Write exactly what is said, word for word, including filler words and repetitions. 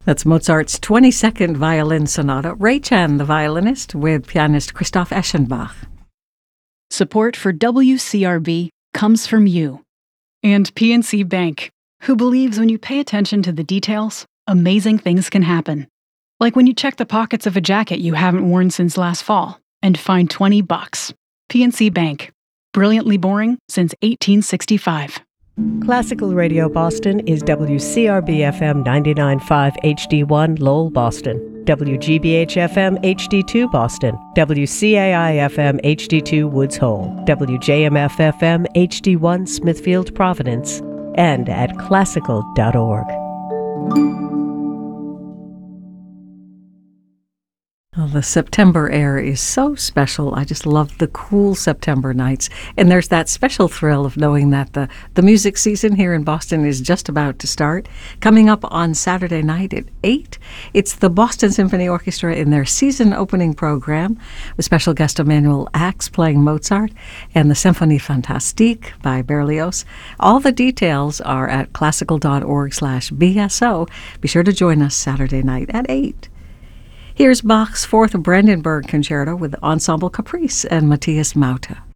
That's Mozart's twenty-second Violin Sonata. Ray Chan, the violinist, with pianist Christoph Eschenbach. Support for W C R B comes from you and P N C Bank, who believes when you pay attention to the details, amazing things can happen. Like when you check the pockets of a jacket you haven't worn since last fall and find twenty bucks. P N C Bank. Brilliantly boring since eighteen sixty-five. Classical Radio Boston is W C R B F M ninety-nine point five H D one Lowell, Boston, W G B H F M H D two Boston, W C A I F M H D two Woods Hole, W J M F F M H D one Smithfield, Providence, and at classical dot org. Well, the September air is so special. I just love the cool September nights. And there's that special thrill of knowing that the, the music season here in Boston is just about to start. Coming up on Saturday night at eight, it's the Boston Symphony Orchestra in their season opening program, with special guest Emanuel Ax playing Mozart, and the Symphonie Fantastique by Berlioz. All the details are at classical dot org slash B S O. Be sure to join us Saturday night at eight. Here's Bach's Fourth Brandenburg Concerto with Ensemble Caprice and Matthias Mauter.